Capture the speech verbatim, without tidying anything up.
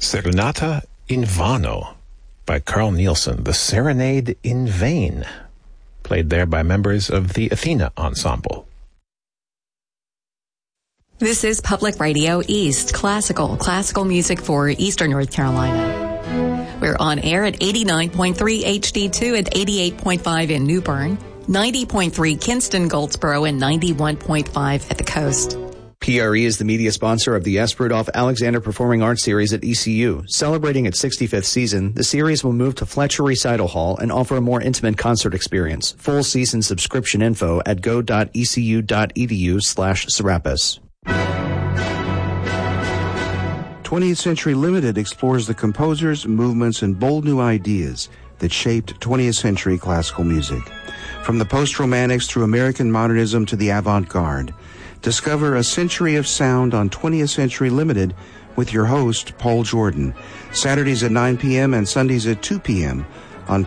Serenata in Vano by Carl Nielsen, the Serenade in Vain, played there by members of the Athena Ensemble. This is Public Radio East, classical, classical music for Eastern North Carolina. We're on air at eighty-nine point three H D two and eighty-eight point five in New Bern, ninety point three Kinston, Goldsboro, and ninety-one point five at the coast. P R E is the media sponsor of the S. Rudolph Alexander Performing Arts Series at E C U. Celebrating its sixty-fifth season, the series will move to Fletcher Recital Hall and offer a more intimate concert experience. Full season subscription info at go.ecu.edu slash Serapis. twentieth Century Limited explores the composers, movements, and bold new ideas that shaped twentieth century classical music. From the post-romantics through American modernism to the avant-garde, discover a century of sound on twentieth Century Limited with your host, Paul Jordan. Saturdays at nine p.m. and Sundays at two p.m.